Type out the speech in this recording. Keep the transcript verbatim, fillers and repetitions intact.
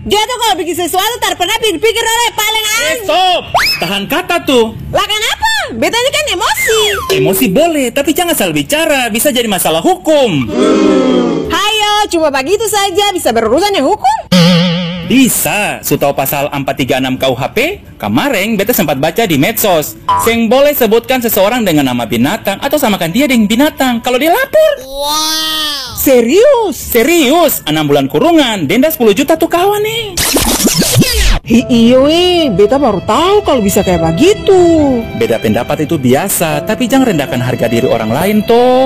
Dia tuh kalau bikin sesuatu tak pernah pikir-pikir oleh paling Eh, anjing. stop! Tahan kata tuh. Lah kenapa? Beta ini kan emosi. Emosi boleh, tapi jangan salah bicara. Bisa jadi masalah hukum. Hayo, cuma begitu saja bisa berurusan yang hukum? Bisa, su tahu pasal empat tiga enam K U H P? Kemarin beta sempat baca di medsos. Seng boleh sebutkan seseorang dengan nama binatang atau samakan dia dengan binatang kalau dia lapor. Wow. Serius? Serius, enam bulan kurungan, denda sepuluh juta tuh kawan nih. Hi iyo eh, beta baru tahu kalau bisa kayak begitu. Beda pendapat itu biasa, tapi jangan rendahkan harga diri orang lain toh.